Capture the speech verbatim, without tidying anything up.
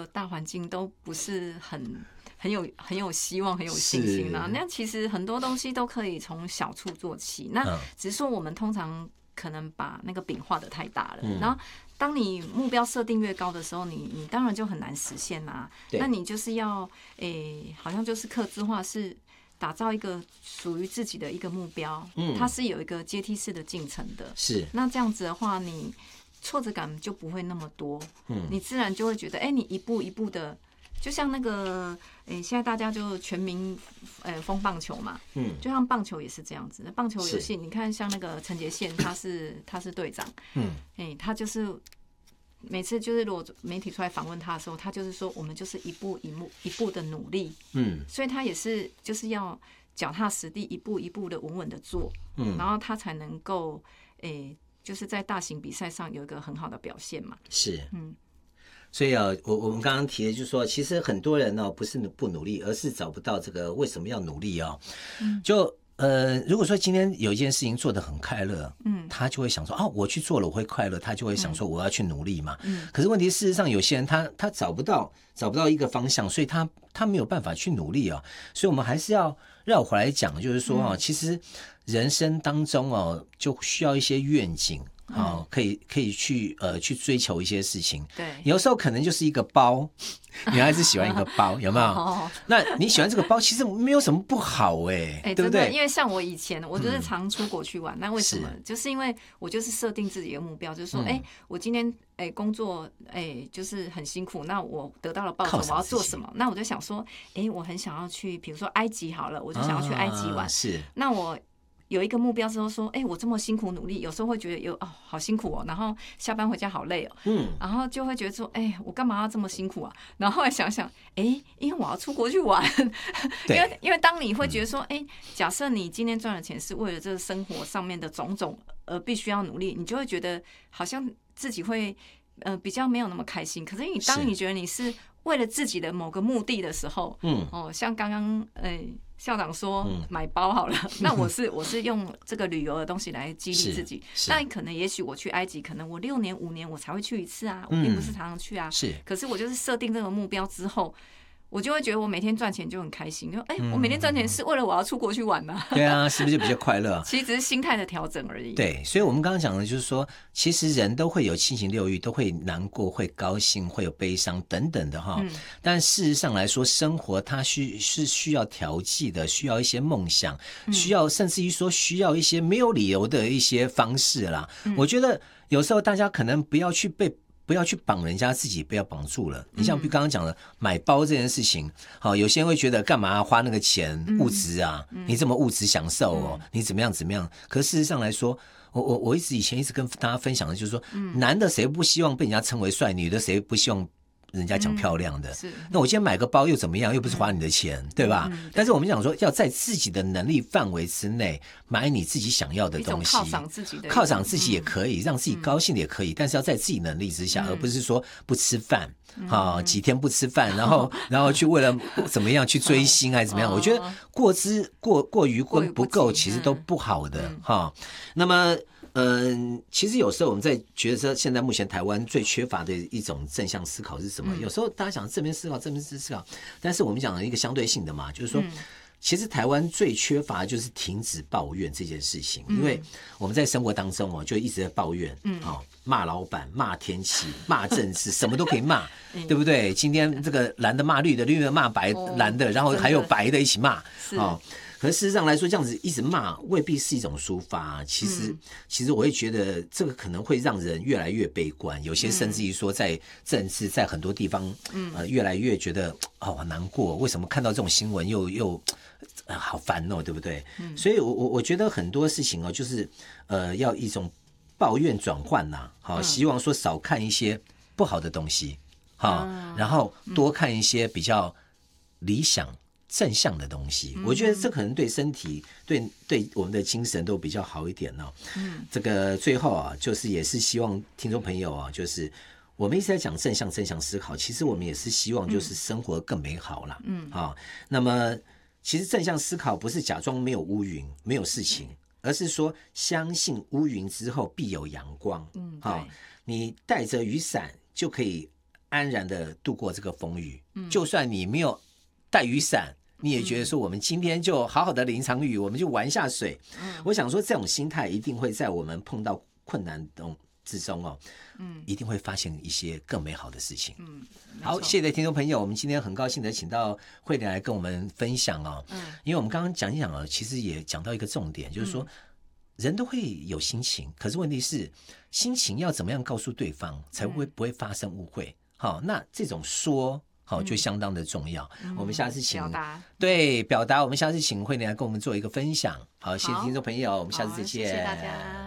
个大环境都不是很很有很有希望，很有信心啊。那其实很多东西都可以从小处做起，那只是说我们通常可能把那个饼画得太大了，嗯、然后当你目标设定越高的时候，你你当然就很难实现啦。那你就是要诶、欸，好像就是客制化，是打造一个属于自己的一个目标，嗯，它是有一个阶梯式的进程的。 是， 那这样子的话，你挫折感就不会那么多，嗯，你自然就会觉得，哎、欸，你一步一步的。就像那个，诶、欸，现在大家就全民，呃，疯棒球嘛，嗯，就像棒球也是这样子。棒球游戏，你看像那个陈杰宪，他是他是队长，嗯，哎、欸，他就是每次就是如果媒体出来访问他的时候，他就是说我们就是一步一步一步的努力，嗯，所以他也是就是要脚踏实地，一步一步的稳稳的做，嗯，然后他才能够，诶、欸，就是在大型比赛上有一个很好的表现嘛， 是，嗯。所以啊，我我们刚刚提的就是说，其实很多人呢、哦、不是不努力，而是找不到这个为什么要努力哦。嗯、就呃，如果说今天有一件事情做得很快乐，嗯，他就会想说，哦，我去做了我会快乐，他就会想说我要去努力嘛。嗯。可是问题事实上，有些人他他找不到找不到一个方向，所以他他没有办法去努力啊、哦。所以我们还是要绕回来讲，就是说啊、哦，其实人生当中哦，就需要一些愿景。好、哦，可以可以去呃去追求一些事情。 对， 有时候可能就是一个包，女孩子喜欢一个包，有没有？哦、那你喜欢这个包，其实没有什么不好哎、欸欸，对不对？ 因为像我以前，我就是常出国去玩，嗯、那为什么？就是因为我就是设定自己的目标，就是说，哎、嗯欸，我今天哎、欸、工作哎、欸、就是很辛苦，那我得到了报酬，我要做什么？那我就想说，哎、欸，我很想要去，比如说埃及好了，我就想要去埃及玩。啊、 是， 那我。有一个目标之后说，哎、欸，我这么辛苦努力，有时候会觉得有哦，好辛苦哦，然后下班回家好累哦，嗯，然后就会觉得说，哎、欸，我干嘛要这么辛苦啊？然后后来想想，哎、欸，因为我要出国去玩，因为因为当你会觉得说，哎、欸，假设你今天赚的钱是为了这个生活上面的种种而必须要努力，你就会觉得好像自己会呃比较没有那么开心。可是你当你觉得你是为了自己的某个目的的时候，嗯，哦，像刚刚呃。校长说买包好了，嗯、那我是我是用这个旅游的东西来激励自己。那可能也许我去埃及，可能我六年五年我才会去一次啊，我并不是常常去啊。 是， 可是我就是设定这个目标之后。我就会觉得我每天赚钱就很开心，就哎、欸，我每天赚钱是为了我要出国去玩嘛、啊。 对啊，是不是就比较快乐？ 其实只是心态的调整而已。 对，所以我们刚刚讲的就是说，其实人都会有七情六欲，都会难过、会高兴、会有悲伤等等的哈。嗯、但事实上来说，生活它需是需要调剂的，需要一些梦想，需要甚至于说需要一些没有理由的一些方式啦。嗯、我觉得有时候大家可能不要去被。不要去绑人家，自己不要绑住了。你像刚刚讲的买包这件事情，好，有些人会觉得干嘛花那个钱物质啊？你这么物质享受哦，你怎么样怎么样？可是事实上来说，我我我一直以前一直跟大家分享的就是说，男的谁不希望被人家称为帅，女的谁不希望人家讲漂亮的、嗯、是那我今天买个包又怎么样，又不是花你的钱、嗯、对吧、嗯、但是我们讲说要在自己的能力范围之内买你自己想要的东西， 犒赏自己的犒赏自己也可以、嗯、让自己高兴的也可以、嗯、但是要在自己能力之下、嗯、而不是说不吃饭、嗯啊、几天不吃饭然后然后去为了怎么样去追星还是怎么样、哦、我觉得过之过过于过不够其实都不好的、嗯啊、那么嗯，其实有时候我们在觉得说，现在目前台湾最缺乏的一种正向思考是什么？嗯、有时候大家讲正面思考、正面思考，但是我们讲了一个相对性的嘛，就是说，嗯、其实台湾最缺乏就是停止抱怨这件事情，嗯、因为我们在生活当中哦，就一直在抱怨，嗯，哦，骂老板、骂天气、骂政治，什么都可以骂，嗯、对不对？今天这个蓝的骂绿的，绿的骂白蓝的，然后还有白的一起骂，哦。可是事实上来说，这样子一直骂未必是一种抒发。其实，嗯、其实我会觉得这个可能会让人越来越悲观。有些甚至于说，在政治在很多地方，嗯、呃，越来越觉得哦很难过。为什么看到这种新闻又又、呃、好烦哦，对不对？嗯、所以我我我觉得很多事情哦，就是呃要一种抱怨转换呐，好、嗯，希望说少看一些不好的东西，好、嗯，然后多看一些比较理想。正向的东西，我觉得这可能对身体、对对我们的精神都比较好一点哦。嗯，这个最后啊，就是也是希望听众朋友啊，就是我们一直在讲正向、正向思考，其实我们也是希望就是生活更美好啦。嗯，啊，那么其实正向思考不是假装没有乌云、没有事情，而是说相信乌云之后必有阳光。嗯，啊，你带着雨伞就可以安然的度过这个风雨。嗯，就算你没有带雨伞，你也觉得说我们今天就好好的淋场雨，我们就玩下水。嗯，我想说这种心态一定会在我们碰到困难中之中哦，嗯，一定会发现一些更美好的事情。嗯，好，谢谢听众朋友，我们今天很高兴的请到慧莲来跟我们分享哦。嗯，因为我们刚刚讲一讲哦，其实也讲到一个重点，就是说。嗯，人都会有心情，可是问题是心情要怎么样告诉对方才会不会发生误会。好，那这种说好就相当的重要。嗯，我们下次请表达对表达，我们下次请慧莲来跟我们做一个分享。好，谢谢听众朋友，我们下次再见， 谢谢大家。